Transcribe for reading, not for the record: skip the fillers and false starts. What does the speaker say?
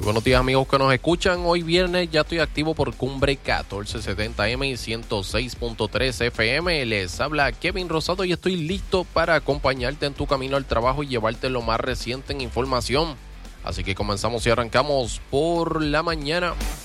Buenos días, amigos que nos escuchan. Hoy viernes ya estoy activo por Cumbre 1470M y 106.3 FM. Les habla Kevin Rosado y estoy listo para acompañarte en tu camino al trabajo y llevarte lo más reciente en información. Así que comenzamos y arrancamos por la mañana.